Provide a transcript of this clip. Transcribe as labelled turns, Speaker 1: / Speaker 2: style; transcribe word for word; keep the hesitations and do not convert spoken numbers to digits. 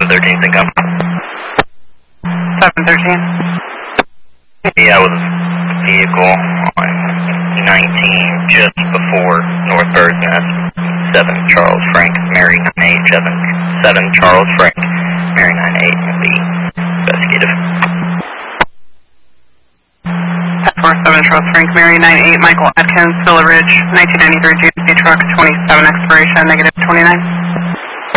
Speaker 1: thirteen, think I'm.
Speaker 2: seven thirteen.
Speaker 1: Yeah, with a vehicle on nineteen just before North Bird's Nest. seven Charles Frank, Mary nine eight, seven, seven Charles Frank, Mary nine eight will be investigative.
Speaker 2: four seven Charles Frank, Mary nine eight, Michael Atkins, Villa Ridge, nineteen ninety-three G M C truck, twenty-seven expiration, negative twenty-nine.